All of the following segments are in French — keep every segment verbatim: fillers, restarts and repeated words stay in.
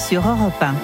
sur Europe un.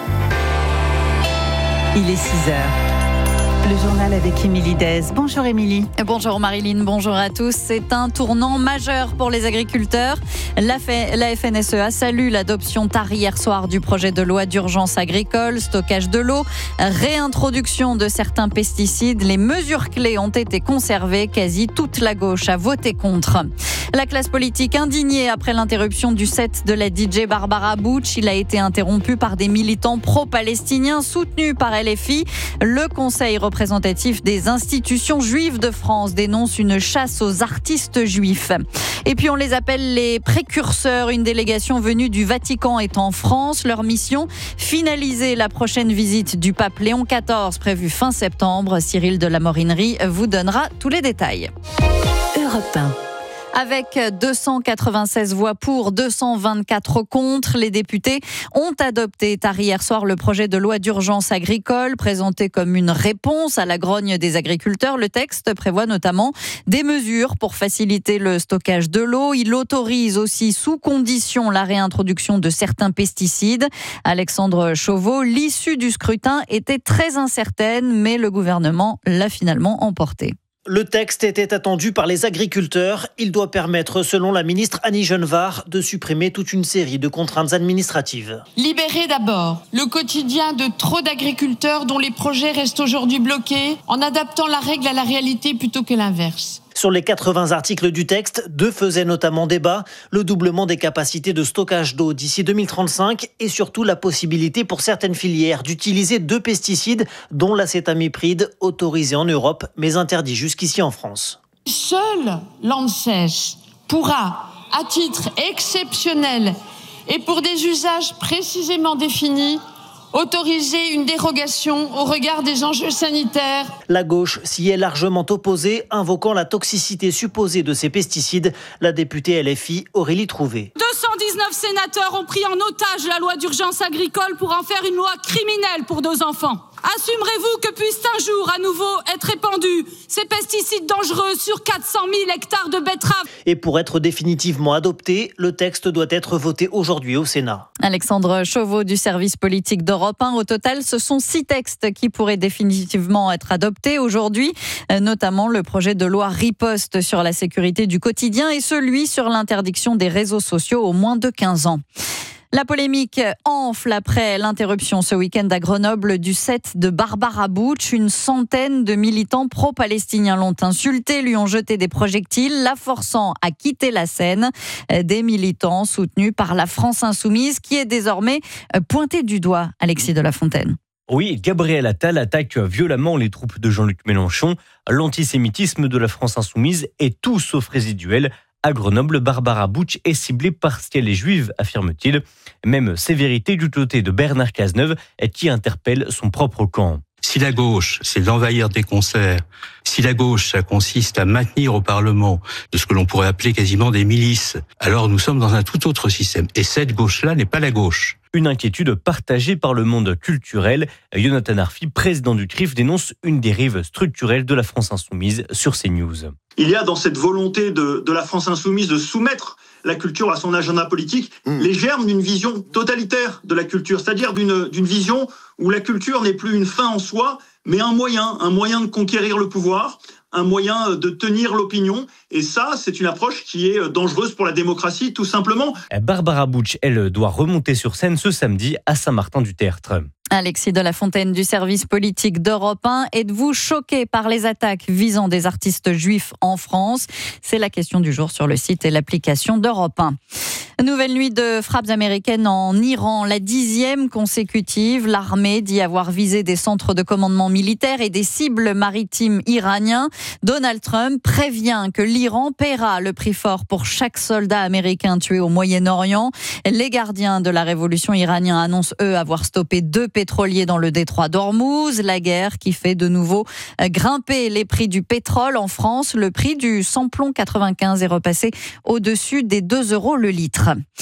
Il est six heures. Le journal avec Émilie Dez. Bonjour Émilie. Bonjour Marilyn, bonjour à tous. C'est un tournant majeur pour les agriculteurs. La, F- la F N S E A salue l'adoption tard hier soir du projet de loi d'urgence agricole, stockage de l'eau, réintroduction de certains pesticides. Les mesures clés ont été conservées. Quasi toute la gauche a voté contre. La classe politique indignée après l'interruption du set de la D J Barbara Bush. Il a été interrompu par des militants pro-palestiniens soutenus par L F I. Le Conseil représentatif des institutions juives de France dénonce une chasse aux artistes juifs. Et puis on les appelle les précurseurs. Une délégation venue du Vatican est en France. Leur mission, finaliser la prochaine visite du pape Léon quatorze prévue fin septembre. Cyril de la Morinerie vous donnera tous les détails. Europe un. Avec deux cent quatre-vingt-seize voix pour, deux cent vingt-quatre contre, les députés ont adopté tard hier soir le projet de loi d'urgence agricole présenté comme une réponse à la grogne des agriculteurs. Le texte prévoit notamment des mesures pour faciliter le stockage de l'eau. Il autorise aussi sous condition la réintroduction de certains pesticides. Alexandre Chauveau, l'issue du scrutin était très incertaine, mais le gouvernement l'a finalement emporté. Le texte était attendu par les agriculteurs. Il doit permettre, selon la ministre Annie Genevard, de supprimer toute une série de contraintes administratives. Libérer d'abord le quotidien de trop d'agriculteurs dont les projets restent aujourd'hui bloqués en adaptant la règle à la réalité plutôt que l'inverse. Sur les quatre-vingts articles du texte, deux faisaient notamment débat, le doublement des capacités de stockage d'eau d'ici deux mille trente-cinq et surtout la possibilité pour certaines filières d'utiliser deux pesticides, dont l'acétamipride, autorisé en Europe mais interdit jusqu'ici en France. Seul l'ANSES pourra, à titre exceptionnel et pour des usages précisément définis, autoriser une dérogation au regard des enjeux sanitaires. La gauche s'y est largement opposée, invoquant la toxicité supposée de ces pesticides. La députée L F I, Aurélie Trouvé. deux cent dix-neuf sénateurs ont pris en otage la loi d'urgence agricole pour en faire une loi criminelle pour nos enfants. Assumerez-vous que puissent un jour à nouveau être répandus ces pesticides dangereux sur quatre cent mille hectares de betteraves? Et pour être définitivement adopté, le texte doit être voté aujourd'hui au Sénat. Alexandre Chauveau du service politique d'Europe un. Au total, ce sont six textes qui pourraient définitivement être adoptés aujourd'hui, notamment le projet de loi riposte sur la sécurité du quotidien et celui sur l'interdiction des réseaux sociaux aux moins de quinze ans. La polémique enfle après l'interruption ce week-end à Grenoble du set de Barbara Bush. Une centaine de militants pro-palestiniens l'ont insultée, lui ont jeté des projectiles, la forçant à quitter la scène. Des militants soutenus par la France Insoumise qui est désormais pointée du doigt. Alexis de la Fontaine. Oui, Gabriel Attal attaque violemment les troupes de Jean-Luc Mélenchon. L'antisémitisme de la France Insoumise est tout sauf résiduel. À Grenoble, Barbara Bush est ciblée parce qu'elle est juive, affirme-t-il. Même sévérité du côté de Bernard Cazeneuve, qui interpelle son propre camp. Si la gauche, c'est d'envahir des concerts, si la gauche, ça consiste à maintenir au Parlement de ce que l'on pourrait appeler quasiment des milices, alors nous sommes dans un tout autre système. Et cette gauche-là n'est pas la gauche. Une inquiétude partagée par le monde culturel. Jonathan Arfi, président du C R I F, dénonce une dérive structurelle de la France Insoumise sur CNews. Il y a dans cette volonté de, de la France Insoumise de soumettre la culture à son agenda politique, mmh. les germes d'une vision totalitaire de la culture, c'est-à-dire d'une, d'une vision où la culture n'est plus une fin en soi, mais un moyen, un moyen de conquérir le pouvoir, un moyen de tenir l'opinion. Et ça, c'est une approche qui est dangereuse pour la démocratie, tout simplement. Barbara Bush, elle, doit remonter sur scène ce samedi à Saint-Martin-du-Tertre. Alexis de la Fontaine du service politique d'Europe un. Êtes-vous choqué par les attaques visant des artistes juifs en France? C'est la question du jour sur le site et l'application d'Europe un. Nouvelle nuit de frappes américaines en Iran, la dixième consécutive. L'armée dit avoir visé des centres de commandement militaire et des cibles maritimes iraniens. Donald Trump prévient que l'Iran paiera le prix fort pour chaque soldat américain tué au Moyen-Orient. Les gardiens de la révolution iranienne annoncent, eux, avoir stoppé deux pétroliers dans le détroit d'Ormuz. La guerre qui fait de nouveau grimper les prix du pétrole en France. Le prix du samplon quatre-vingt-quinze est repassé au-dessus des deux euros le litre.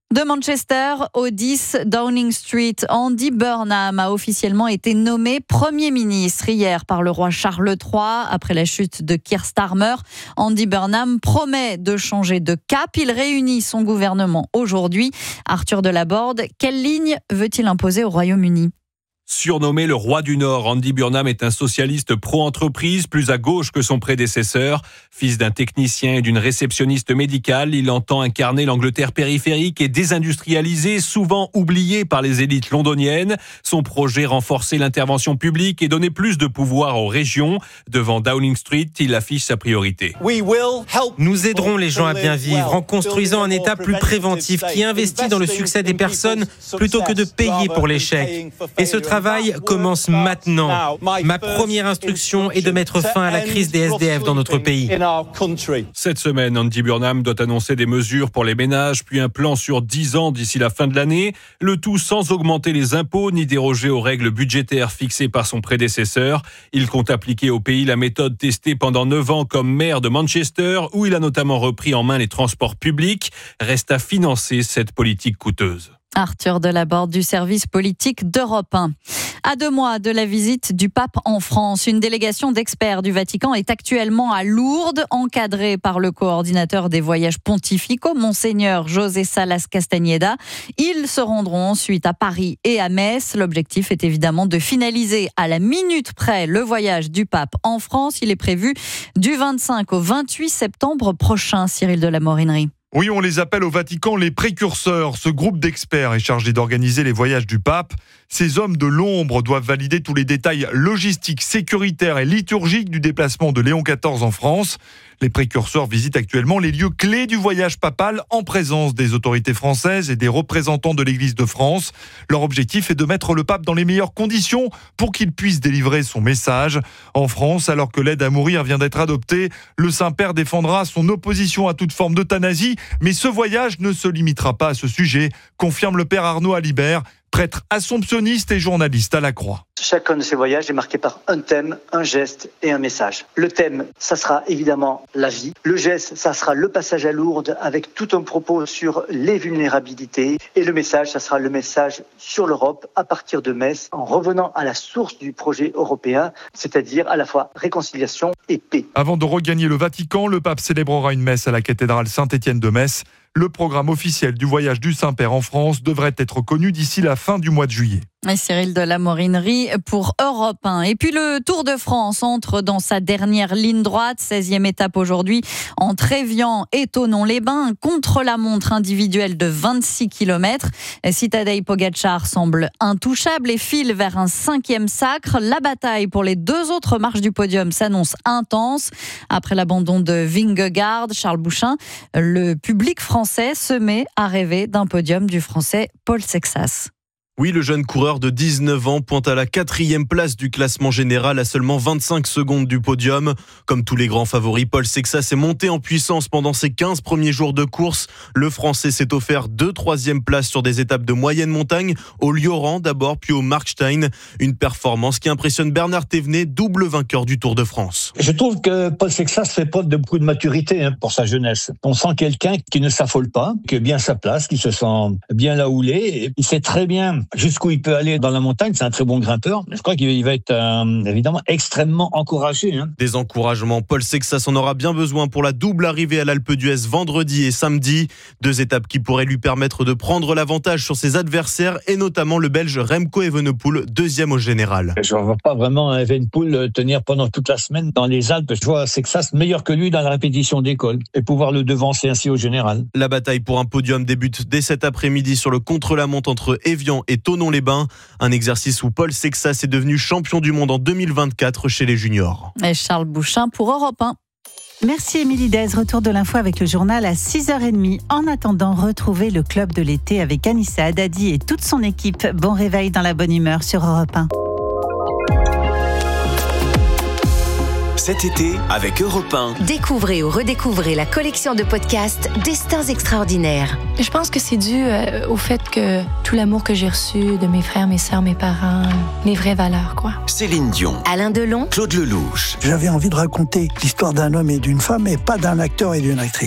De Manchester au dix Downing Street, Andy Burnham a officiellement été nommé Premier ministre hier par le roi Charles trois après la chute de Keir Starmer. Andy Burnham promet de changer de cap. Il réunit son gouvernement aujourd'hui. Arthur Delaborde, quelle ligne veut-il imposer au Royaume-Uni ? Surnommé le roi du Nord, Andy Burnham est un socialiste pro-entreprise, plus à gauche que son prédécesseur. Fils d'un technicien et d'une réceptionniste médicale, il entend incarner l'Angleterre périphérique et désindustrialisée, souvent oubliée par les élites londoniennes. Son projet, renforcer l'intervention publique et donner plus de pouvoir aux régions. Devant Downing Street, il affiche sa priorité. Nous aiderons les gens à bien vivre en construisant un État plus préventif qui investit dans le succès des personnes plutôt que de payer pour l'échec. Et ce travail commence maintenant. Ma première instruction est de mettre fin à la crise des S D F dans notre pays. Cette semaine, Andy Burnham doit annoncer des mesures pour les ménages, puis un plan sur dix ans d'ici la fin de l'année. Le tout sans augmenter les impôts ni déroger aux règles budgétaires fixées par son prédécesseur. Il compte appliquer au pays la méthode testée pendant neuf ans comme maire de Manchester, où il a notamment repris en main les transports publics. Reste à financer cette politique coûteuse. Arthur Delaborde du service politique d'Europe un. À deux mois de la visite du pape en France, une délégation d'experts du Vatican est actuellement à Lourdes, encadrée par le coordinateur des voyages pontificaux, Monseigneur José Salas Castañeda. Ils se rendront ensuite à Paris et à Metz. L'objectif est évidemment de finaliser à la minute près le voyage du pape en France. Il est prévu du vingt-cinq au vingt-huit septembre prochain, Cyril de la Morinerie. Oui, on les appelle au Vatican les précurseurs. Ce groupe d'experts est chargé d'organiser les voyages du pape. Ces hommes de l'ombre doivent valider tous les détails logistiques, sécuritaires et liturgiques du déplacement de Léon quatorze en France. Les précurseurs visitent actuellement les lieux clés du voyage papal en présence des autorités françaises et des représentants de l'Église de France. Leur objectif est de mettre le pape dans les meilleures conditions pour qu'il puisse délivrer son message. En France, alors que l'aide à mourir vient d'être adoptée, le Saint-Père défendra son opposition à toute forme d'euthanasie. Mais ce voyage ne se limitera pas à ce sujet, confirme le Père Arnaud Alibert, prêtre assomptionniste et journaliste à la Croix. Chacun de ces voyages est marqué par un thème, un geste et un message. Le thème, ça sera évidemment la vie. Le geste, ça sera le passage à Lourdes avec tout un propos sur les vulnérabilités. Et le message, ça sera le message sur l'Europe à partir de Metz, en revenant à la source du projet européen, c'est-à-dire à la fois réconciliation et paix. Avant de regagner le Vatican, le pape célébrera une messe à la cathédrale Saint-Étienne de Metz. Le programme officiel du voyage du Saint-Père en France devrait être connu d'ici la fin du mois de juillet. Et Cyril de la Morinerie pour Europe un. Et puis le Tour de France entre dans sa dernière ligne droite, seizième étape aujourd'hui entre Évian et Thonon-les-Bains, contre-la-montre individuelle de vingt-six kilomètres. Si Tadej Pogačar semble intouchable et file vers un cinquième sacre, la bataille pour les deux autres marches du podium s'annonce intense. Après l'abandon de Vingegaard, Charles Bouchin, le public français se met à rêver d'un podium du français Paul Sexas. Oui, le jeune coureur de dix-neuf ans pointe à la quatrième place du classement général à seulement vingt-cinq secondes du podium. Comme tous les grands favoris, Paul Sexas est monté en puissance pendant ses quinze premiers jours de course. Le Français s'est offert deux troisièmes places sur des étapes de moyenne montagne, au Lioran d'abord, puis au Markstein. Une performance qui impressionne Bernard Thévenet, double vainqueur du Tour de France. Je trouve que Paul Sexas fait preuve de beaucoup de maturité hein, pour sa jeunesse. On sent quelqu'un qui ne s'affole pas, qui est bien à sa place, qui se sent bien là où il est. Il sait très bien jusqu'où il peut aller dans la montagne, c'est un très bon grimpeur. Je crois qu'il va être euh, évidemment extrêmement encouragé. Hein. Des encouragements, Paul Sexas en aura bien besoin pour la double arrivée à l'Alpe d'Huez vendredi et samedi. Deux étapes qui pourraient lui permettre de prendre l'avantage sur ses adversaires et notamment le Belge Remco Evenepoel, deuxième au général. Je ne vois pas vraiment Evenepoel tenir pendant toute la semaine dans les Alpes. Je vois Sexas meilleur que lui dans la répétition d'école et pouvoir le devancer ainsi au général. La bataille pour un podium débute dès cet après-midi sur le contre-la-montre entre Évian et Thonon-les-Bains. Un exercice où Paul Sexas est devenu champion du monde en deux mille vingt-quatre chez les juniors. Et Charles Bouchin pour Europe un. Merci Émilie Dez. Retour de l'info avec le journal à six heures trente. En attendant, retrouvez le club de l'été avec Anissa Haddadi et toute son équipe. Bon réveil dans la bonne humeur sur Europe un. Cet été, avec Europe un. Découvrez ou redécouvrez la collection de podcasts Destins extraordinaires. Je pense que c'est dû euh, au fait que tout l'amour que j'ai reçu de mes frères, mes sœurs, mes parents, mes vraies valeurs, quoi. Céline Dion. Alain Delon. Claude Lelouch. J'avais envie de raconter l'histoire d'un homme et d'une femme et pas d'un acteur et d'une actrice.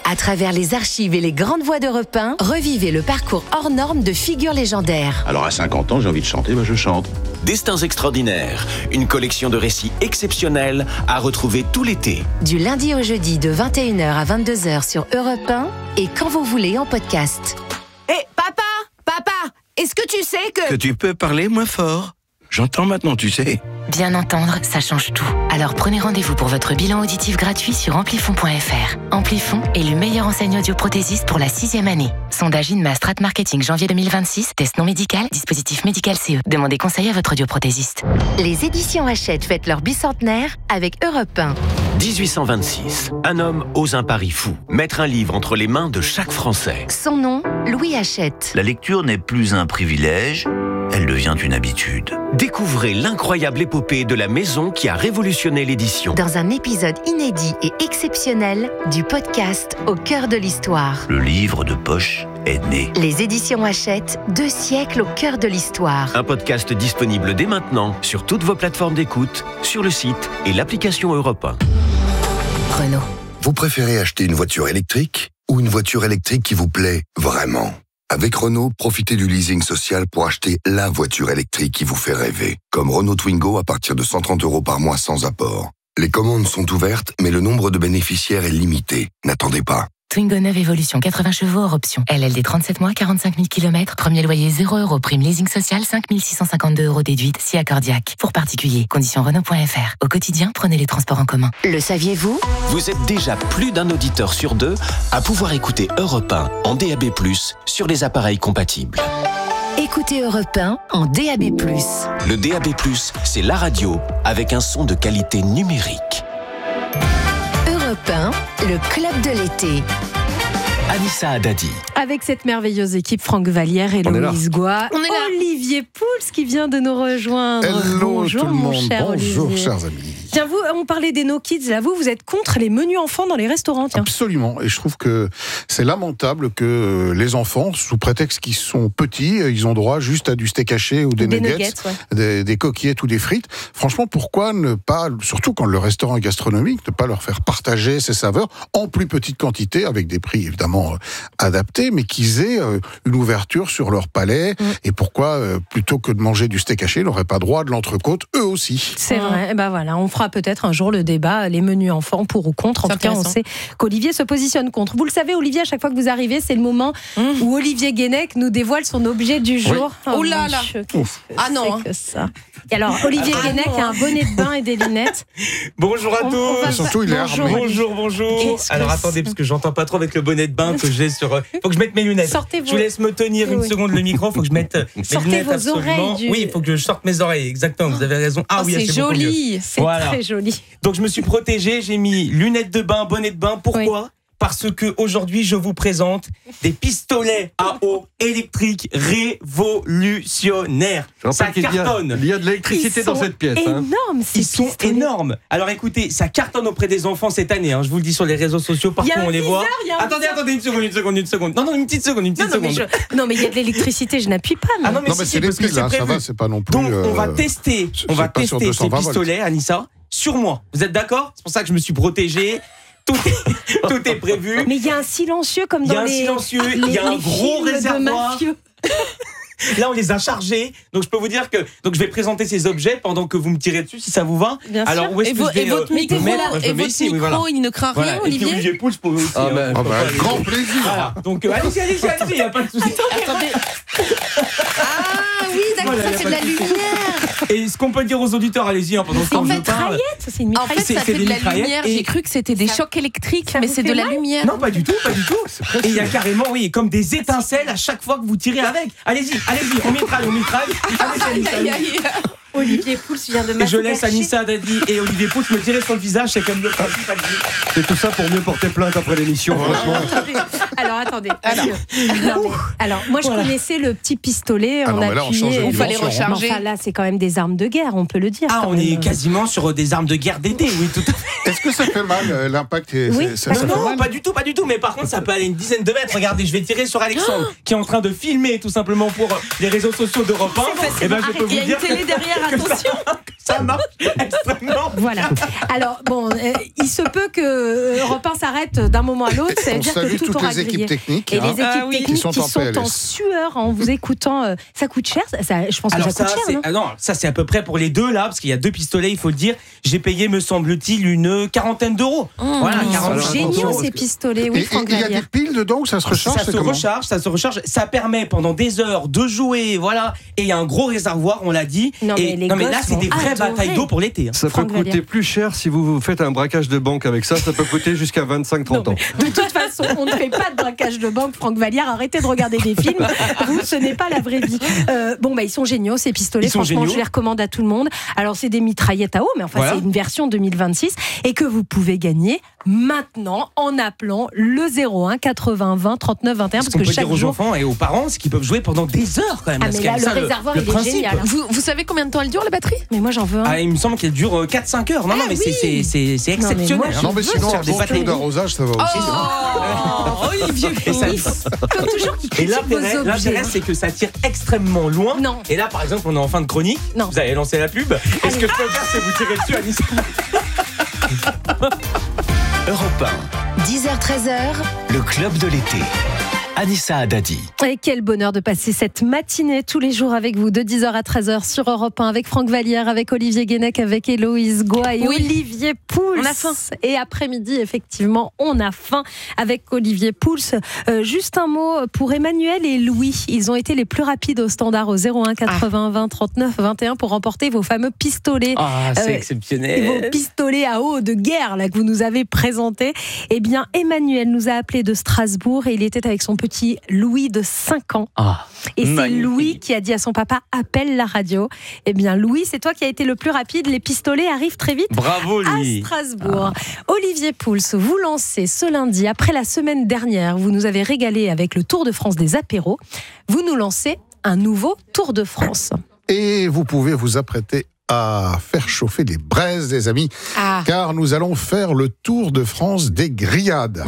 À travers les archives et les grandes voix d'Europe un, revivez le parcours hors norme de figures légendaires. Alors à cinquante ans, j'ai envie de chanter, ben je chante. Destins extraordinaires, une collection de récits exceptionnels à retrouver tout l'été. Du lundi au jeudi de vingt et une heures à vingt-deux heures sur Europe un et quand vous voulez en podcast. Hé, hey, papa, papa, est-ce que tu sais que... Que tu peux parler moins fort. J'entends maintenant, tu sais. Bien entendre, ça change tout. Alors prenez rendez-vous pour votre bilan auditif gratuit sur amplifon point f r. Amplifon, élu meilleur enseigne audioprothésiste pour la sixième année. Sondage INMA Strat Marketing janvier deux mille vingt-six. Test non médical, dispositif médical C E. Demandez conseil à votre audioprothésiste. Les éditions Hachette fêtent leur bicentenaire avec Europe un. dix-huit cent vingt-six. Un homme ose un pari fou. Mettre un livre entre les mains de chaque Français. Son nom, Louis Hachette. La lecture n'est plus un privilège, elle devient une habitude. Découvrez l'incroyable épopée de la maison qui a révolutionné l'édition. Dans un épisode inédit et exceptionnel du podcast Au cœur de l'histoire. Le livre de poche est né. Les éditions Hachette, deux siècles au cœur de l'histoire. Un podcast disponible dès maintenant sur toutes vos plateformes d'écoute, sur le site et l'application Europe un. Renault. Vous préférez acheter une voiture électrique ou une voiture électrique qui vous plaît vraiment ? Avec Renault, profitez du leasing social pour acheter la voiture électrique qui vous fait rêver. Comme Renault Twingo à partir de cent trente euros par mois sans apport. Les commandes sont ouvertes, mais le nombre de bénéficiaires est limité. N'attendez pas. Twingo neuf Evolution, quatre-vingts chevaux hors option. L L D trente-sept mois, quarante-cinq mille kilomètres. Premier loyer zéro euros. Prime leasing social, cinq mille six cent cinquante-deux euros déduite. Si accordiaque. Pour particuliers. Conditions Renault point f r. Au quotidien, prenez les transports en commun. Le saviez-vous ? Vous êtes déjà plus d'un auditeur sur deux à pouvoir écouter Europe un en D A B plus, sur les appareils compatibles. Écoutez Europe un en D A B plus. Le D A B plus, c'est la radio avec un son de qualité numérique. Europe un, le club de l'été. Anissa Haddadi. Avec cette merveilleuse équipe, Franck Vallière et Louise Goua. On est là. Olivier Pouls qui vient de nous rejoindre. Hello Bonjour, tout le mon monde. cher Bonjour, Olivier. chers amis. Tiens, vous, on parlait des No Kids, là, vous, vous êtes contre les menus enfants dans les restaurants, tiens. Absolument, et je trouve que c'est lamentable que les enfants, sous prétexte qu'ils sont petits, ils ont droit juste à du steak haché ou des, Des nuggets, nuggets, ouais. des, des coquillettes ou des frites. Franchement, pourquoi ne pas, surtout quand le restaurant est gastronomique, ne pas leur faire partager ces saveurs en plus petite quantité, avec des prix évidemment euh, adaptés, mais qu'ils aient euh, une ouverture sur leur palais, mmh. et pourquoi, euh, plutôt que de manger du steak haché, ils n'auraient pas droit à de l'entrecôte, eux aussi. C'est vrai, et ben voilà, on fera peut-être un jour le débat, les menus enfants pour ou contre. En tout cas, on sait qu'Olivier se positionne contre. Vous le savez, Olivier, à chaque fois que vous arrivez, c'est le moment mmh. où Olivier Guénec nous dévoile son objet du jour. Oui. Oh là là. Ah non, hein. que ça. Et alors, Olivier ah Guénec a un bonnet de bain et des lunettes. Bonjour à on, tous. on va... Surtout, il est bonjour, armé. Bonjour, bonjour. Alors attendez, parce que j'entends pas trop avec le bonnet de bain que j'ai sur. Faut que je mette mes lunettes. Sortez vos... Je vous laisse me tenir une oui. seconde le micro. Faut que je mette mes Sortez lunettes vos absolument. Oreilles du... Oui, il faut que je sorte mes oreilles. Exactement. Vous avez raison. Ah oh, oui, c'est, c'est joli. C'est voilà. très joli. Donc je me suis protégé. J'ai mis lunettes de bain, bonnet de bain. Pourquoi ? Oui. Parce que aujourd'hui je vous présente des pistolets à eau électriques révolutionnaires. Ça cartonne. Il y a de l'électricité dans cette pièce. Énormes, hein. Ils sont pistolets. énormes. Alors écoutez, ça cartonne auprès des enfants cette année. Hein. Je vous le dis sur les réseaux sociaux, partout on les voit. Attendez, attendez une seconde, une seconde, une seconde. Non, non, une petite seconde, une petite non, non, seconde. Mais je... Non, mais il y a de l'électricité, je n'appuie pas. Mais... Ah non, mais, non, mais si, c'est les piles, là, ça va, c'est pas non plus. Donc on va tester, on va tester ces pistolets, Anissa, sur moi. Vous êtes d'accord ? C'est pour ça que je me suis protégé. Tout est, tout est prévu. Mais il y a un silencieux comme dans les. Il y a un silencieux, il y a un gros réservoir. Là, on les a chargés. Donc, je peux vous dire que donc je vais présenter ces objets pendant que vous me tirez dessus, si ça vous va. Bien Alors, sûr. où est-ce et que vo- je vais, et votre euh, micro, mettre, et je votre ici, micro oui, voilà. il ne craint voilà. rien, Et puis, Olivier. Olivier Pouls, je peux aussi. Ah ben, euh, ah ben, avec grand plaisir. Voilà. Donc, euh, allez-y, allez-y, allez-y, il n'y a pas de souci. Attendez. Ah oui, d'accord, Voilà, ça fait de la lumière. Et ce qu'on peut dire aux auditeurs, allez-y, hein, pendant ce temps que je parle. C'est une en fait, c'est, ça c'est fait de la mitraillettes. lumière. Et... J'ai cru que c'était des ça... chocs électriques, ça mais c'est de la mal lumière. Non, pas du tout, pas du tout. Et il y a carrément, oui, comme des étincelles à chaque fois que vous tirez avec. Allez-y, allez-y, on mitraille, on mitraille. Allez-y, allez-y, allez-y. Olivier Pouls vient de Et je laisse Anissa Haddadi et Olivier Pouls me tirer sur le visage, c'est comme le principe. C'est tout ça pour mieux porter plainte après l'émission. Alors attendez. Alors, non, mais, alors moi je voilà. connaissais le petit pistolet ah en non, là, appuyé. Il fallait recharger. Enfin là c'est quand même des armes de guerre, on peut le dire. Ah, on même. est quasiment sur des armes de guerre d'été, oui, tout à fait. Est-ce que ça fait mal euh, l'impact est, oui, ça, ça non, fait mal pas du tout, pas du tout. Mais par contre, ça peut aller une dizaine de mètres. Regardez, je vais tirer sur Alexandre, oh qui est en train de filmer tout simplement pour les réseaux sociaux d'Europe un. Et ben, ben, je peux vous il y a dire une télé derrière, attention. Ça, Ça marche extrêmement. Voilà. Alors, bon, euh, il se peut que Europe un s'arrête d'un moment à l'autre. Ça veut On dire salue que tout toutes aura les équipes grillé. techniques, Et hein, les équipes ah oui, techniques qui sont qui en sont P L S. en sueur en vous écoutant. euh, Ça coûte cher ça, ça- Je pense Alors que ça, ça, coûte c'est, cher, non ah non, ça c'est à peu près pour les deux là, parce qu'il y a deux pistolets, il faut le dire. J'ai payé, me semble-t-il, une quarantaine d'euros. Mmh, voilà, ils quarante sont géniaux ces pistolets, oui, Et Franck il y a Vallière. des piles dedans où ça se recharge, Ça c'est se comment recharge, ça se recharge. Ça permet pendant des heures de jouer, voilà. Et il y a un gros réservoir, on l'a dit. Non, mais et, les non, mais gosses là, c'est des vont vraies adorer. batailles d'eau pour l'été. hein. Ça peut Franck coûter Vallière. plus cher si vous vous faites un braquage de banque avec ça. Ça peut coûter jusqu'à vingt-cinq à trente ans. De toute façon, on ne fait pas de braquage de banque, Franck Vallière. Arrêtez de regarder des films. Vous, ce n'est pas la vraie vie. Euh, bon, bah, ils sont géniaux, ces pistolets. Ils sont Franchement, géniaux. je les recommande à tout le monde. Alors, c'est des mitraillettes à eau, mais enfin, Voilà. c'est une version deux mille vingt-six et que vous pouvez gagner maintenant en appelant le zéro un quatre-vingts vingt trente-neuf vingt et un. Ce Parce qu'on que peut chaque dire aux jour. enfants et aux parents, c'est qu'ils peuvent jouer pendant des heures quand même. Ah, parce mais qu'il y a là, ça, le réservoir, il est principe. génial. Vous, vous savez combien de temps elle dure, la batterie? Mais moi, j'en veux un. Ah, il me semble qu'elle dure quatre à cinq heures. Non, non, mais c'est, c'est, c'est, c'est Non, mais exceptionnel. moi, hein. je Non, mais veux sinon, faire un des bon batailles tour d'eau. d'arrosage, ça va aussi. Oh, Olivier Et ça- Pouls. Faut toujours qu'ils Et critiquent vos l'intérêt, objets. l'intérêt, c'est que ça tire extrêmement loin. Non. Et là, par exemple, on est en fin de chronique. Non. Vous avez lancé la pub. Et ce que je peux faire, c'est vous tirer dessus, Anissa. Europe un, dix heures treize heures. le club de l'été. Anissa Haddadi. Et quel bonheur de passer cette matinée tous les jours avec vous de dix heures à treize heures sur Europe un avec Franck Vallière, avec Olivier Guénec, avec Héloïse Goua et Oui. Olivier Pouls. On a faim. Et après-midi, effectivement, on a faim avec Olivier Pouls. Euh, juste un mot pour Emmanuel et Louis. Ils ont été les plus rapides au standard au zéro un quatre-vingts vingt trente-neuf vingt et un pour remporter vos fameux pistolets. Ah, c'est Euh, exceptionnel. Vos pistolets à eau de guerre là, que vous nous avez présentés. Eh bien, Emmanuel nous a appelé de Strasbourg et il était avec son petit Louis de cinq ans. Ah, Et c'est magnifique. Louis qui a dit à son papa, appelle la radio. Eh bien, Louis, c'est toi qui as été le plus rapide. Les pistolets arrivent très vite. Bravo, À lui. Strasbourg. Olivier Pouls, vous lancez ce lundi, après la semaine dernière, vous nous avez régalé avec le Tour de France des apéros. Vous nous lancez un nouveau Tour de France. Et vous pouvez vous apprêter à faire chauffer les braises, des amis, Ah. car nous allons faire le Tour de France des grillades.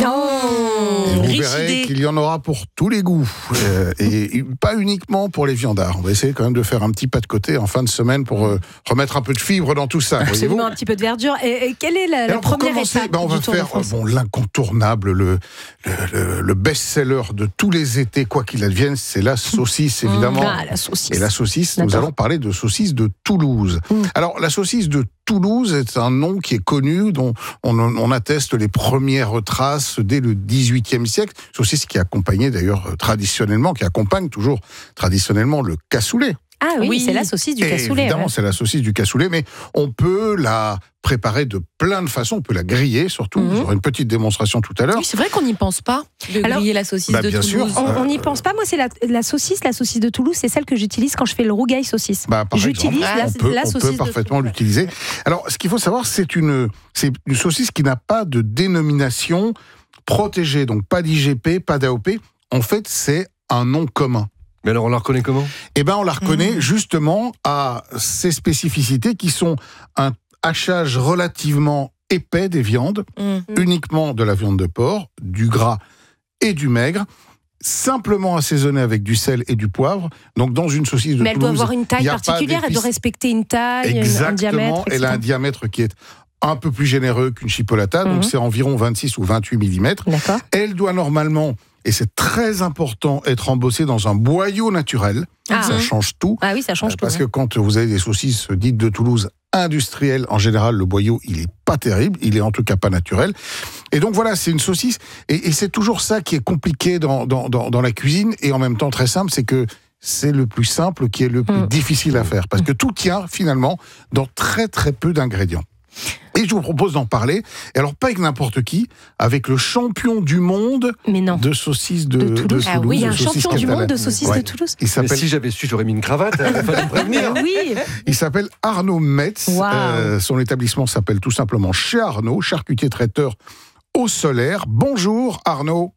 Et vous Riche verrez idée. qu'il y en aura pour tous les goûts. Euh, et pas uniquement pour les viandards. On va essayer quand même de faire un petit pas de côté en fin de semaine pour euh, remettre un peu de fibre dans tout ça. Absolument, voyez-vous. un petit peu de verdure. Et, et quelle est la, la Alors, pour première commencer, étape ben, on du va Tour de faire France? bon, l'incontournable, le, le, le- le best-seller de tous les étés, quoi qu'il advienne, c'est la saucisse, évidemment. Ah, la saucisse. Et la saucisse, nous D'accord. allons parler de saucisse de Toulouse. Mm. Alors, la saucisse de Toulouse est un nom qui est connu, dont on, on atteste les premières traces dès le dix-huitième siècle. Saucisse qui accompagnait d'ailleurs euh, traditionnellement, qui accompagne toujours traditionnellement le cassoulet. Ah oui, Oui. c'est la saucisse du Et cassoulet. évidemment, ouais. c'est la saucisse du cassoulet, mais on peut la préparer de plein de façons. On peut la griller, surtout. Mhm. J'aurai une petite démonstration tout à l'heure. Oui, c'est vrai qu'on n'y pense pas, de Alors- griller la saucisse Bah, de bien sûr. Toulouse. On Euh, n'y pense pas. Moi, c'est la, la saucisse, la saucisse de Toulouse, c'est celle que j'utilise quand je fais le rougail saucisse. Bah, par J'utilise exemple, la, on peut, la on peut saucisse de parfaitement Toulouse. l'utiliser. Alors, ce qu'il faut savoir, c'est une, c'est une saucisse qui n'a pas de dénomination protégée, donc pas d'I G P, pas d'A O P. En fait, c'est un nom commun. Mais alors, on la reconnaît comment? Eh ben, on la reconnaît Mmh. justement à ses spécificités qui sont un hachage relativement épais des viandes, Mmh. uniquement de la viande de porc, du gras et du maigre, simplement assaisonné avec du sel et du poivre. Donc, dans une saucisse de Mais elle doit Toulouse, avoir une il taille y a pas particulière, elle doit d'épices. respecter une taille, un Exactement, diamètre. elle a un et cetera. diamètre qui est un peu plus généreux qu'une chipolata, Mhm. donc c'est environ vingt-six ou vingt-huit millimètres. D'accord. Elle doit normalement, et c'est très important, être embossée dans un boyau naturel. Ah. Ça change tout. Ah oui, ça change Euh, tout. Parce ouais. que quand vous avez des saucisses dites de Toulouse industrielles, en général, le boyau, il est pas terrible, il est en tout cas pas naturel. Et donc voilà, c'est une saucisse, et, et c'est toujours ça qui est compliqué dans, dans, dans, dans la cuisine, et en même temps très simple, c'est que c'est le plus simple qui est le plus Mm. difficile à faire, parce que tout tient finalement dans très très peu d'ingrédients. Et je vous propose d'en parler, et alors pas avec n'importe qui, avec le champion du monde Mais non. de saucisses de, De Toulouse. de Ah oui, de un saucisses champion du monde de catalanes. saucisses Ouais. de Toulouse. Il Mais s'appelle si j'avais su, j'aurais mis une cravate. Il fallait me prévenir. Mais oui. Il s'appelle Arnaud Metz. Wow. Euh, son établissement s'appelle tout simplement Chez Arnaud, charcutier traiteur au Solaire. Bonjour Arnaud.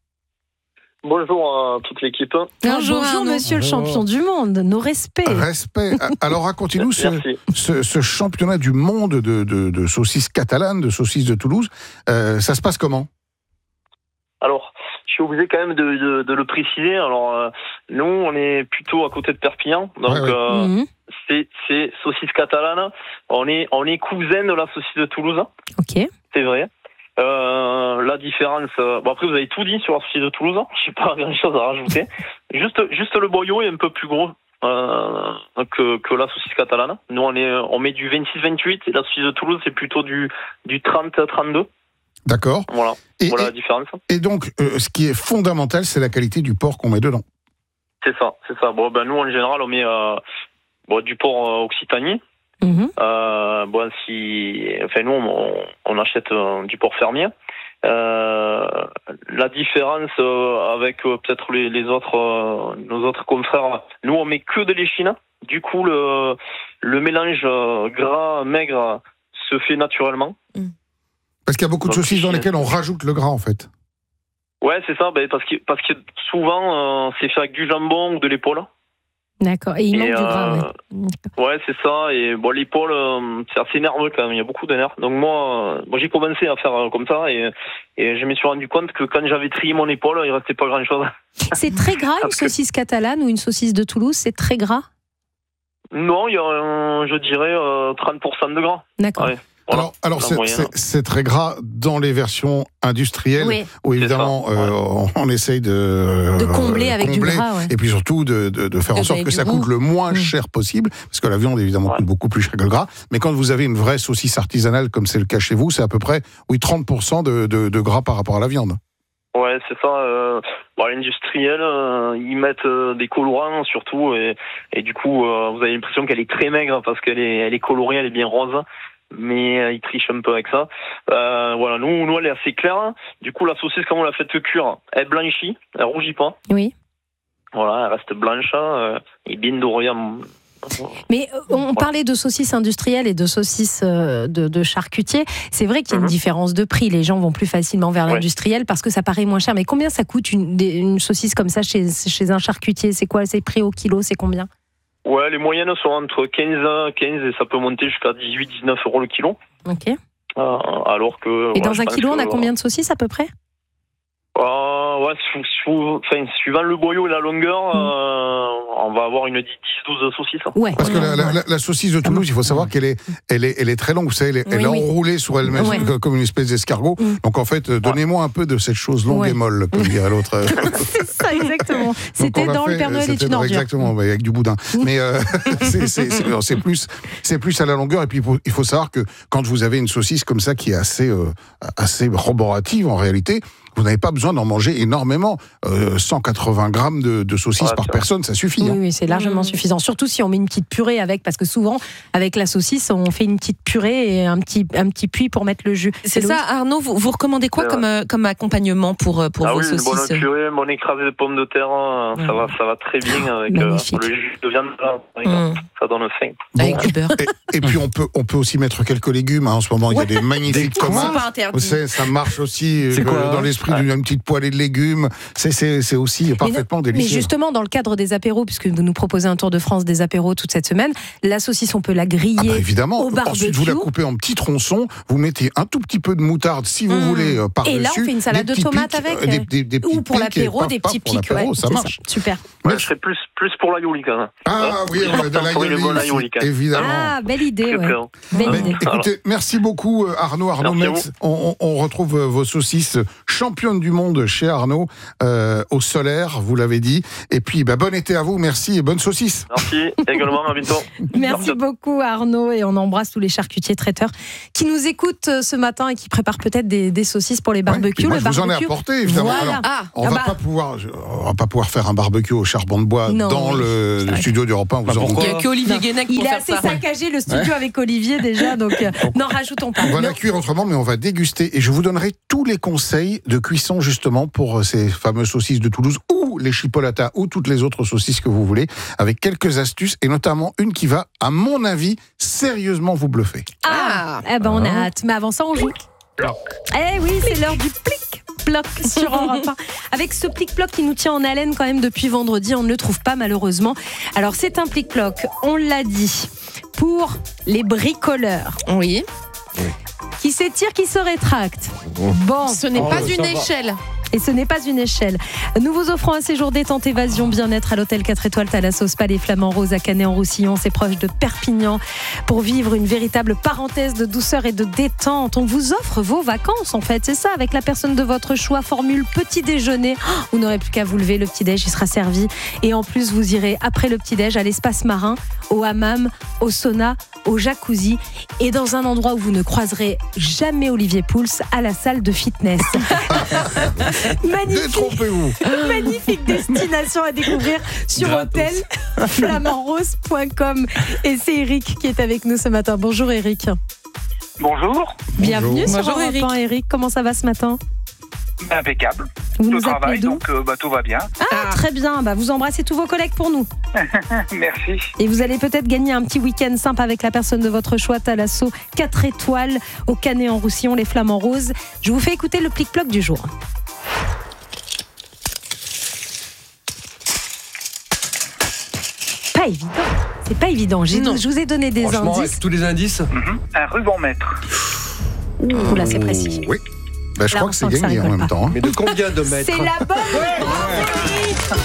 Bonjour à toute l'équipe. Ah, Bonjour, bonjour, Arnaud. monsieur le champion du monde. Nos respects. Respect. Alors racontez-nous ce, Merci. ce, ce championnat du monde de, de, de saucisses catalanes, de saucisses de Toulouse. Euh, ça se passe comment? Alors, je suis obligé quand même de, de, de le préciser. Alors, euh, nous, on est plutôt à côté de Perpignan, donc ouais, ouais. Euh, mmh. c'est, c'est saucisse catalane. On est, on est cousin de la saucisse de Toulouse. Ok. C'est vrai. Euh, la différence. Euh, bon, après, vous avez tout dit sur la saucisse de Toulouse. Je n'ai pas grand-chose à rajouter. juste, juste le boyau est un peu plus gros euh, que, que la saucisse catalane. Nous, on est, on met du vingt-six vingt-huit et la saucisse de Toulouse, c'est plutôt du, du trente trente-deux. D'accord. Voilà, et, voilà et, la différence. Et donc, euh, ce qui est fondamental, c'est la qualité du porc qu'on met dedans. C'est ça, c'est ça. Bon, ben nous, en général, on met euh, bon, du porc euh, Occitanie. Mmh. Euh, bon, si, enfin, nous, on, on achète euh, du porc fermier. Euh, la différence euh, avec euh, peut-être les, les autres, euh, nos autres confrères, nous, on met que de l'échine. Du coup, le, le mélange euh, gras maigre se fait naturellement. Mmh. Parce qu'il y a beaucoup de saucisses dans lesquelles on rajoute le gras, en fait. Ouais, c'est ça, ben, parce, que, parce que souvent, euh, c'est fait avec du jambon ou de l'épaule. D'accord, et il manque et, du gras, euh, ouais. Ouais, c'est ça, et bon, l'épaule, euh, c'est assez nerveux quand même, il y a beaucoup de nerfs. Donc moi, euh, moi j'ai commencé à faire euh, comme ça, et, et je me suis rendu compte que quand j'avais trié mon épaule, il restait pas grand-chose. C'est très gras, une saucisse catalane ou une saucisse de Toulouse, c'est très gras? Non, il y a, euh, je dirais, euh, trente pour cent de gras. D'accord. Ouais. Voilà, alors, alors c'est, c'est, c'est très gras dans les versions industrielles, oui. où évidemment euh, ouais. on, on essaye de, de combler euh, avec combler, du gras, ouais. et puis surtout de, de, de faire de en sorte que ça goût. coûte le moins mmh. cher possible, parce que la viande évidemment ouais. coûte beaucoup plus cher que le gras. Mais quand vous avez une vraie saucisse artisanale comme c'est le cas chez vous, c'est à peu près oui trente pour cent de, de, de gras par rapport à la viande. Ouais, c'est ça. Euh, bon, l'industriel, euh, ils mettent euh, des colorants surtout, et, et du coup, euh, vous avez l'impression qu'elle est très maigre parce qu'elle est, elle est colorée, elle est bien rose. Mais euh, ils trichent un peu avec ça. Euh, voilà, nous, nous, elle est assez claire. Du coup, la saucisse, quand on la fait cuire, elle blanchit, elle rougit pas. Oui. Voilà, elle reste blanche euh, et bien dorée. Mais on voilà. parlait de saucisses industrielles et de saucisses de, de charcutier. C'est vrai qu'il y a une mmh. différence de prix. Les gens vont plus facilement vers ouais. l'industriel parce que ça paraît moins cher. Mais combien ça coûte une, une saucisse comme ça chez, chez un charcutier? C'est quoi? C'est prix au kilo? C'est combien? Ouais, les moyennes sont entre quinze, quinze et ça peut monter jusqu'à dix-huit, dix-neuf euros le kilo. Ok. Euh, alors que. Et ouais, dans un kilo, on a combien de saucisses à peu près? Euh, ouais, sou, sou, enfin, suivant le boyau et la longueur, mmh. euh, on va avoir une dix douze saucisses. Ouais. Parce que la, la, la, la saucisse de Toulouse, il faut savoir qu'elle est, elle est, elle est très longue. Vous savez, elle est, oui, elle est oui. enroulée sur elle-même ouais. comme une espèce d'escargot. Mmh. Donc en fait, donnez-moi un peu de cette chose longue ouais. et molle, comme dirait l'autre. C'est ça, exactement. C'était dans fait, le Père Noël est une ordure. Exactement, avec du boudin. Mais euh, c'est, c'est, c'est, c'est, plus, c'est plus à la longueur. Et puis il faut, il faut savoir que quand vous avez une saucisse comme ça qui est assez, euh, assez roborative en réalité, vous n'avez pas besoin d'en manger énormément. Euh, cent quatre-vingts grammes de, de saucisses ouais, par personne, ça suffit. Oui, hein. oui, c'est largement mmh. suffisant. Surtout si on met une petite purée avec, parce que souvent, avec la saucisse, on fait une petite purée et un petit, un petit puits pour mettre le jus. C'est, c'est ça, Arnaud, vous, vous recommandez quoi comme, euh, comme accompagnement pour, pour ah vos oui, saucisses? Ah oui, une bonne purée, mon écrasé de pommes de terre, hein, mmh. ça, va, ça va très bien avec euh, le jus de viande. Mmh. Ça donne faim. Bon, avec du beurre. Et, et puis, on peut, on peut aussi mettre quelques légumes. Hein. En ce moment, il ouais. y a des magnifiques tomates. Vous savez, ça marche aussi euh, quoi, dans l'esprit ouais. d'une petite poêlée de légumes, c'est, c'est, c'est aussi parfaitement mais, délicieux. Mais justement, dans le cadre des apéros, puisque vous nous proposez un tour de France des apéros toute cette semaine, la saucisse, on peut la griller ah bah évidemment. au barbecue. Ensuite, vous la coupez en petits tronçons, vous mettez un tout petit peu de moutarde, si vous mmh. voulez, euh, par-dessus. Et là, on fait une salade de tomates pics, avec des, des, des ou pour l'apéro, des petits pics. Ouais, ça marche. Ça. Super. Ouais, je serais plus, plus pour l'aïoli quand même. Ah hein oui, on a de l'aïoli, évidemment. Ah, belle idée. Ouais. Belle mais, idée. Écoutez, merci beaucoup Arnaud. Arnaud Metz, on, on retrouve vos saucisses championnes du monde chez Arnaud. Euh, au Solaire, vous l'avez dit. Et puis, bah, bon été à vous, merci et bonne saucisse. Merci, également, à bientôt. Merci, merci beaucoup Arnaud, et on embrasse tous les charcutiers traiteurs qui nous écoutent ce matin et qui préparent peut-être des, des saucisses pour les barbecues. Ouais, moi, le je barbecue, vous en ai apporté, évidemment. Voilà. Alors, ah, on, ah va bah. pas pouvoir, on va pas pouvoir faire un barbecue au charbon de bois non, dans le, le studio d'Europe un. Vous bah, en il n'y a qu'Olivier Guénec pour Il est faire assez ça. saccagé le studio ouais. avec Olivier déjà, donc euh, n'en rajoutons pas. On va non. la cuire autrement, mais on va déguster et je vous donnerai tous les conseils de cuisson justement pour ces fameuses saucisses de Toulouse ou les chipolatas ou toutes les autres saucisses que vous voulez, avec quelques astuces et notamment une qui va, à mon avis, sérieusement vous bluffer. Ah, ah. Eh ben on a hâte. Mais avant ça, on joue. Ploc. Eh oui, c'est l'heure du plic ploc sur Europe un. Avec ce plic ploc qui nous tient en haleine quand même depuis vendredi, on ne le trouve pas malheureusement. Alors c'est un plic ploc, on l'a dit, pour les bricoleurs. Oui. Qui s'étire, qui se rétracte. Bon, ce n'est oh, pas une échelle. Et ce n'est pas une échelle. Nous vous offrons un séjour détente, évasion, bien-être à l'hôtel quatre étoiles Thalasso Spa Les Flamands Roses à Canet-en-Roussillon. C'est proche de Perpignan. Pour vivre une véritable parenthèse de douceur et de détente, on vous offre vos vacances en fait. C'est ça, avec la personne de votre choix. Formule petit déjeuner. Vous n'aurez plus qu'à vous lever, le petit déj il sera servi. Et en plus, vous irez après le petit déj à l'espace marin, au hammam, au sauna, au jacuzzi et dans un endroit où vous ne croiserez jamais Olivier Pouls, à la salle de fitness. Magnifique, Détrompez-vous. magnifique destination à découvrir sur hôtel flamand rose point com. Et c'est Eric qui est avec nous ce matin. Bonjour Eric. Bonjour. Bienvenue Bonjour. sur Bonjour, Europe un, Eric. Comment ça va ce matin? Impeccable. Vous Au nous travail, appelez d'où? donc euh, bah, tout va bien. Ah, très bien. Bah, vous embrassez tous vos collègues pour nous. Merci. Et vous allez peut-être gagner un petit week-end sympa avec la personne de votre choix, Thalasso quatre étoiles au Canet-en-Roussillon, les Flamands Roses. Je vous fais écouter le plic-ploc du jour. Pas évident. C'est pas évident. J'ai, je vous ai donné des Franchement, indices. avec tous les indices. Mm-hmm. Un ruban mètre. Ouh, là, c'est précis. Oui. Bah, je Là, crois on que sent c'est que ça gagné en rigole même pas. temps. hein. Mais de combien de mètres? C'est la bonne réponse.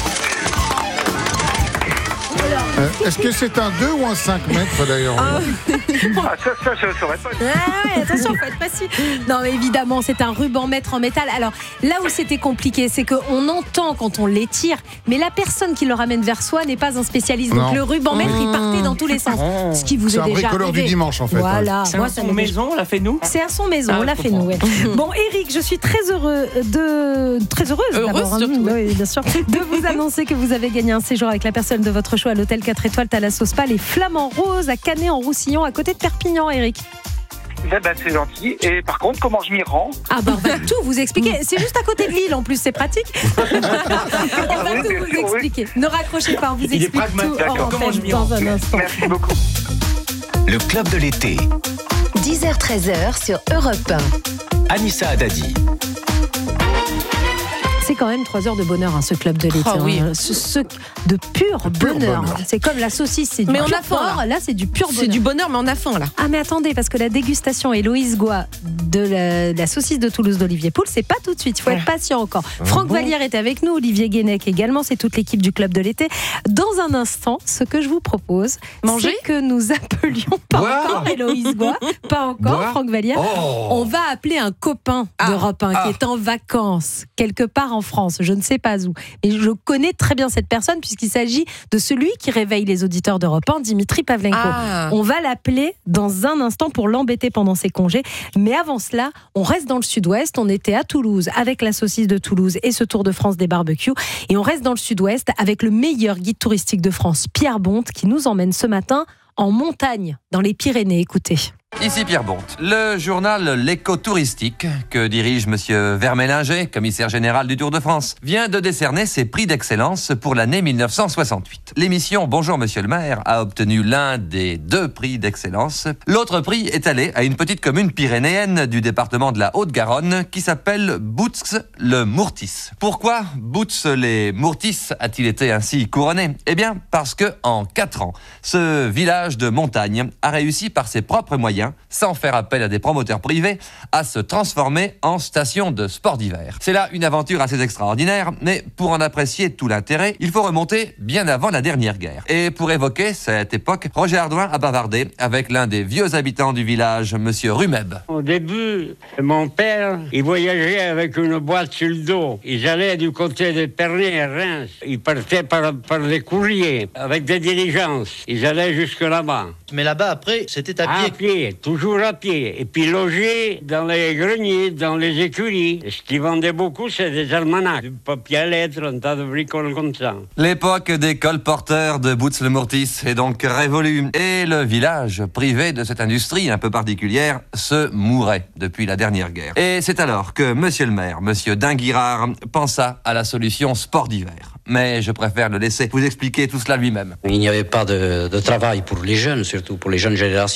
Euh, Est-ce que c'est un deux ou un cinq mètres d'ailleurs? Ah, ça, ça, je ne saurais pas. Ah ouais, attention, faut être précis. Non, mais évidemment, c'est un ruban mètre en métal. Alors, là où c'était compliqué, c'est qu'on entend quand on l'étire, mais la personne qui le ramène vers soi n'est pas un spécialiste. Donc, Non. le ruban mètre, il partait dans tous les sens. Ce qui vous C'est est un déjà bricoleur arrivé. du dimanche, en fait, Voilà. C'est Moi, un ça son m'est déjà- maison, on l'a fait nous. C'est un son maison, Ah, on l'a je fait nous. Ouais. Bon, Eric, je suis très heureux de très heureuse, Heureuse d'abord, hein, surtout. oui, bien sûr, de vous annoncer que vous avez gagné un séjour avec la personne de votre choix à l'hôtel quatre étoiles Thalasso Spa Les Flamands Roses à Canet-en-Roussillon, à côté de Perpignan, Eric. Eh ben, c'est gentil. Et par contre, comment je m'y rends? Ah bah on va tout vous expliquer. C'est juste à côté de Lille en plus, c'est pratique. On va oui, tout bien vous sûr, oui. expliquer. Ne raccrochez pas, on vous Il est explique pragmatique, tout d'accord. en Comment antenne je m'y dans rends? un instant. Merci beaucoup. Le club de l'été. dix heures treize heures sur Europe un. Anissa Haddadi. C'est quand même trois heures de bonheur, hein, ce club de l'été. Ah oui. hein. Ce, ce- de pur, bonheur. bonheur. C'est comme la saucisse, c'est du Mais on pur a faim, porc. là. Là, c'est du pur bonheur. C'est du bonheur, mais on a faim là. Ah mais attendez, parce que la dégustation Héloïse Goua de la, de la saucisse de Toulouse d'Olivier Pouls, c'est pas tout de suite, il faut être patient encore. Franck Vallière est avec nous, Olivier Guénec également, c'est toute l'équipe du club de l'été. Dans un instant, ce que je vous propose, Manger c'est que nous appelions, pas Boire. encore Héloïse Goua, pas encore Boire. Franck Vallière, Oh. on va appeler un copain Ah. d'Europe un qui est en vacances quelque part en France, je ne sais pas où. Et je connais très bien cette personne puisqu'il s'agit de celui qui réveille les auditeurs d'Europe un, Dimitri Pavlenko. Ah. On va l'appeler dans un instant pour l'embêter pendant ses congés. Mais avant cela, on reste dans le sud-ouest. On était à Toulouse avec la saucisse de Toulouse et ce Tour de France des barbecues. Et on reste dans le sud-ouest avec le meilleur guide touristique de France, Pierre Bonte, qui nous emmène ce matin en montagne, dans les Pyrénées. Écoutez. Ici Pierre Bonte. Le journal L'Éco-Touristique, que dirige Monsieur Vermélinger, commissaire général du Tour de France, vient de décerner ses prix d'excellence pour l'année mille neuf cent soixante-huit. L'émission Bonjour Monsieur le maire a obtenu l'un des deux prix d'excellence. L'autre prix est allé à une petite commune pyrénéenne du département de la Haute-Garonne qui s'appelle Boutz-le-Mourtis. Pourquoi Boutz-les-Mourtis a-t-il été ainsi couronné? Eh bien, parce que en quatre ans, ce village de montagne a réussi par ses propres moyens, sans faire appel à des promoteurs privés, à se transformer en station de sport d'hiver. C'est là une aventure assez extraordinaire, mais pour en apprécier tout l'intérêt, il faut remonter bien avant la dernière guerre. Et pour évoquer cette époque, Roger Ardouin a bavardé avec l'un des vieux habitants du village, Monsieur Rumeb. Au début, mon père, il voyageait avec une boîte sur le dos. Ils allaient du côté de Pernay à Reims. Ils partaient par, par des courriers, avec des diligences. Ils allaient jusque là-bas. Mais là-bas, après, c'était à pied. À pied, toujours à pied. Et puis logés dans les greniers, dans les écuries. Et ce qu'ils vendaient beaucoup, c'est des almanachs, du papier à lettres, un tas de bricoles comme ça. L'époque des colporteurs de Boutz-le-Mourtis est donc révolue. Et le village, privé de cette industrie un peu particulière, se mourait depuis la dernière guerre. Et c'est alors que Monsieur le maire, Monsieur Dinguirard, pensa à la solution sport d'hiver. Mais je préfère le laisser vous expliquer tout cela lui-même. Il n'y avait pas de, de travail pour les jeunes, surtout pour les jeunes générations.